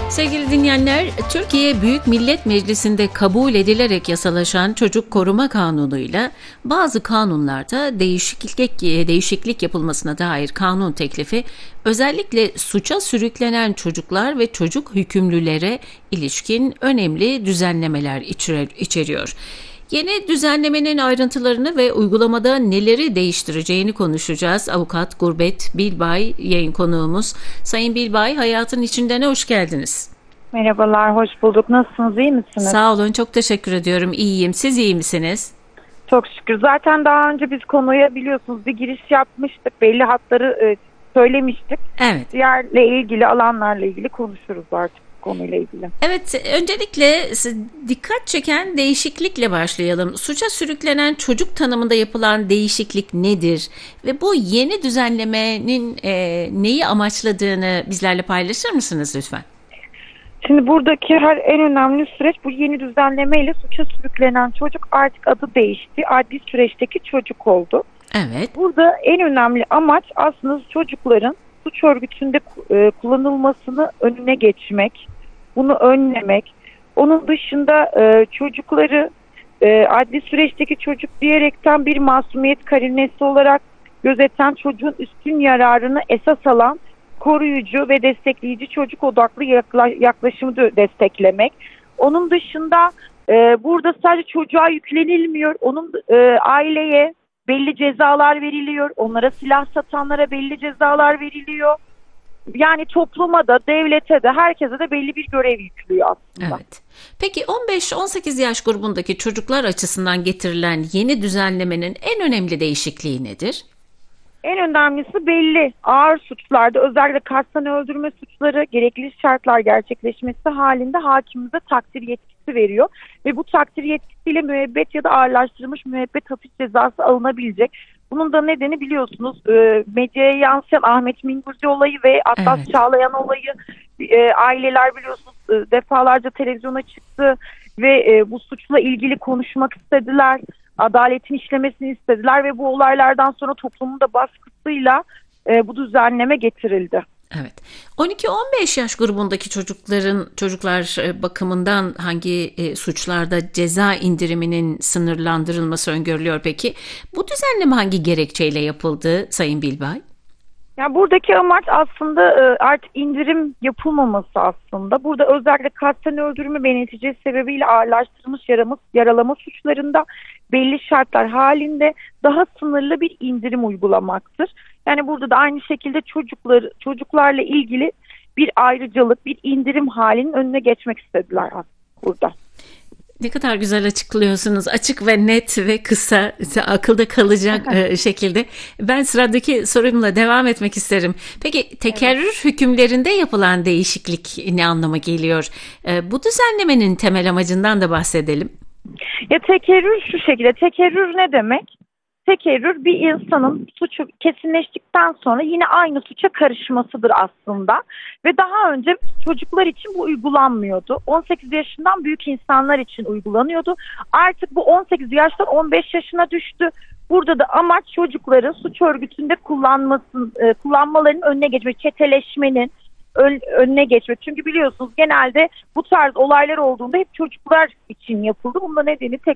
Sevgili dinleyenler, Türkiye Büyük Millet Meclisi'nde kabul edilerek yasalaşan Çocuk Koruma Kanunu'yla bazı kanunlarda değişiklik yapılmasına dair kanun teklifi özellikle suça sürüklenen çocuklar ve çocuk hükümlülere ilişkin önemli düzenlemeler içeriyor. Yeni düzenlemenin ayrıntılarını ve uygulamada neleri değiştireceğini konuşacağız. Avukat Gurbet Bilbay yayın konuğumuz. Sayın Bilbay, Hayatın İçinden hoş geldiniz. Merhabalar, hoş bulduk. Nasılsınız, iyi misiniz? Sağ olun, çok teşekkür ediyorum. İyiyim. Siz iyi misiniz? Çok şükür. Zaten daha önce biz konuya biliyorsunuz bir giriş yapmıştık. Belli hatları söylemiştik. Evet. Diğerle ilgili alanlarla ilgili konuşuruz artık konuyla ilgili. Evet, öncelikle dikkat çeken değişiklikle başlayalım. Suça sürüklenen çocuk tanımında yapılan değişiklik nedir? Ve bu yeni düzenlemenin neyi amaçladığını bizlerle paylaşır mısınız lütfen? Şimdi buradaki en önemli süreç bu yeni düzenlemeyle suça sürüklenen çocuk artık adı değişti. Adli süreçteki çocuk oldu. Evet. Burada en önemli amaç aslında çocukların suç örgütünde kullanılmasını önüne geçmek, bunu önlemek. Onun dışında çocukları adli süreçteki çocuk diyerekten bir masumiyet karinesi olarak gözeten, çocuğun üstün yararını esas alan koruyucu ve destekleyici çocuk odaklı yaklaşımı desteklemek. Onun dışında burada sadece çocuğa yüklenilmiyor, onun aileye belli cezalar veriliyor, onlara silah satanlara belli cezalar veriliyor. Yani topluma da, devlete de, herkese de belli bir görev yüklüyor aslında. Evet. Peki 15-18 yaş grubundaki çocuklar açısından getirilen yeni düzenlemenin en önemli değişikliği nedir? En önemlisi belli ağır suçlarda, özellikle kasten öldürme suçları gerekli şartlar gerçekleşmesi halinde hakimimize takdir yetkisi veriyor. Ve bu takdir yetkisiyle müebbet ya da ağırlaştırılmış müebbet hapis cezası alınabilecek. Bunun da nedeni biliyorsunuz medyaya yansıyan Ahmet Minguzzi olayı ve Atlas Evet. Çağlayan olayı. Aileler biliyorsunuz defalarca televizyona çıktı ve bu suçla ilgili konuşmak istediler. Adaletin işlemesini istediler ve bu olaylardan sonra toplumun da baskısıyla bu düzenleme getirildi. Evet. 12-15 yaş grubundaki çocuklar bakımından hangi suçlarda ceza indiriminin sınırlandırılması öngörülüyor peki? Bu düzenleme hangi gerekçeyle yapıldı Sayın Bilbay? Yani buradaki amaç aslında artık indirim yapılmaması aslında. Burada özellikle kasten öldürme ve neticesi sebebiyle ağırlaştırılmış yaralama suçlarında belli şartlar halinde daha sınırlı bir indirim uygulamaktır. Yani burada da aynı şekilde çocuklarla ilgili bir ayrıcalık, bir indirim halinin önüne geçmek istediler aslında burada. Ne kadar güzel açıklıyorsunuz. Açık ve net ve kısa, akılda kalacak şekilde. Ben sıradaki sorumla devam etmek isterim. Peki tekerrür hükümlerinde yapılan değişiklik ne anlama geliyor? Bu düzenlemenin temel amacından da bahsedelim. Ya tekerrür şu şekilde. Tekerrür ne demek? Tekerrür bir insanın suçu kesinleştikten sonra yine aynı suça karışmasıdır aslında. Ve daha önce çocuklar için bu uygulanmıyordu. 18 yaşından büyük insanlar için uygulanıyordu. Artık bu 18 yaştan 15 yaşına düştü. Burada da amaç çocukların suç örgütünde kullanmalarının önüne geçmek, çeteleşmenin önüne geçmek. Çünkü biliyorsunuz genelde bu tarz olaylar olduğunda hep çocuklar için yapıldı. Bunun da nedeni